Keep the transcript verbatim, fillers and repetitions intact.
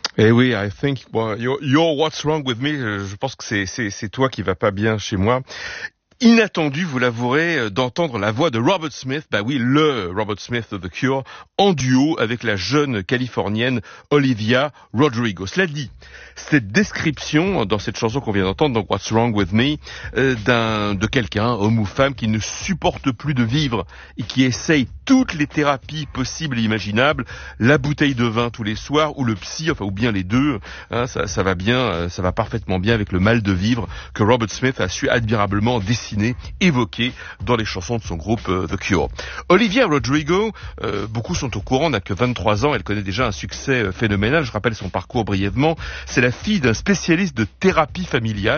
Eh oui, I think well, you're, you're what's wrong with me. Je pense que c'est, c'est, c'est toi qui va pas bien chez moi. Inattendu, vous l'avouerez, d'entendre la voix de Robert Smith, bah oui, le Robert Smith de The Cure, en duo avec la jeune californienne Olivia Rodrigo. Cela dit, cette description dans cette chanson qu'on vient d'entendre, donc What's Wrong With Me, euh, d'un, de quelqu'un, homme ou femme, qui ne supporte plus de vivre et qui essaye toutes les thérapies possibles et imaginables, la bouteille de vin tous les soirs ou le psy, enfin ou bien les deux, hein, ça, ça va bien, ça va parfaitement bien avec le mal de vivre que Robert Smith a su admirablement dessiner, évoquer dans les chansons de son groupe euh, The Cure. Olivia Rodrigo, euh, beaucoup sont au courant, n'a que vingt-trois ans, elle connaît déjà un succès euh, phénoménal. Je rappelle son parcours brièvement. C'est la fille d'un spécialiste de thérapie familiale.